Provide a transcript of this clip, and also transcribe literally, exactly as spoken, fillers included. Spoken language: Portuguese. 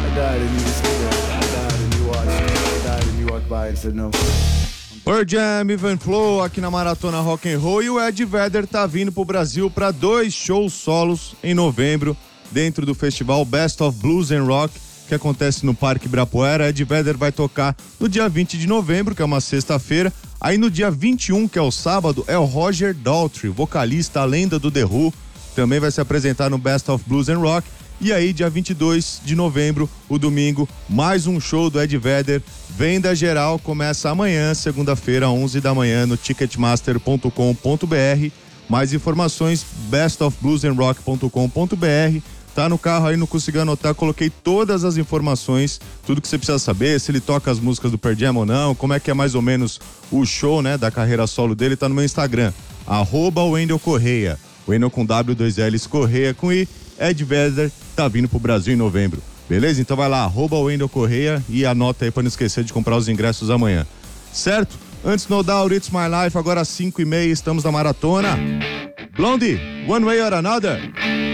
died and you just stood there. I died and you watched. I died and you walked by and said no. Pearl Jam, Even Flow aqui na Maratona Rock and Roll, e o Ed Vedder tá vindo pro Brasil para dois shows solos em novembro dentro do festival Best of Blues and Rock, que acontece no Parque Ibirapuera. Ed Vedder vai tocar no dia vinte de novembro, que é uma sexta-feira. Aí no dia vinte e um, que é o sábado, é o Roger Daltrey, vocalista, a lenda do The Who, também vai se apresentar no Best of Blues and Rock. E aí, dia vinte e dois de novembro, o domingo, mais um show do Ed Vedder. Venda geral começa amanhã, segunda-feira, onze da manhã, no ticketmaster ponto com ponto b r. Mais informações, best of blues and rock ponto com ponto b r. Tá no carro aí, não consegui anotar, coloquei todas as informações, tudo que você precisa saber, se ele toca as músicas do Pearl Jam ou não, como é que é mais ou menos o show, né, da carreira solo dele, tá no meu Instagram, arroba Wendel Correia, Wendel com W, dois L's, Correia com I. Ed Vedder tá vindo pro Brasil em novembro, beleza? Então vai lá, arroba Wendel Correia e anota aí pra não esquecer de comprar os ingressos amanhã, certo? Antes No Doubt, It's My Life, agora às cinco e meia, estamos na maratona. Blondie, One Way or Another.